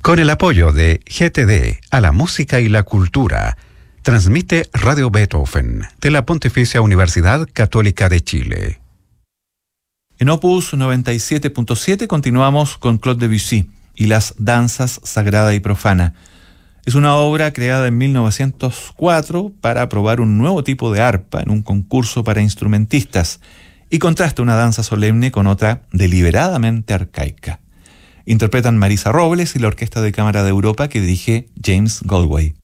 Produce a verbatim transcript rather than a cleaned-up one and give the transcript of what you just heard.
Con el apoyo de G T D a la música y la cultura, transmite Radio Beethoven de la Pontificia Universidad Católica de Chile. En Opus noventa y siete punto siete continuamos con Claude Debussy y las danzas sagrada y profana. Es una obra creada en mil novecientos cuatro para probar un nuevo tipo de arpa en un concurso para instrumentistas y contrasta una danza solemne con otra deliberadamente arcaica. Interpretan Marisa Robles y la Orquesta de Cámara de Europa que dirige James Galway.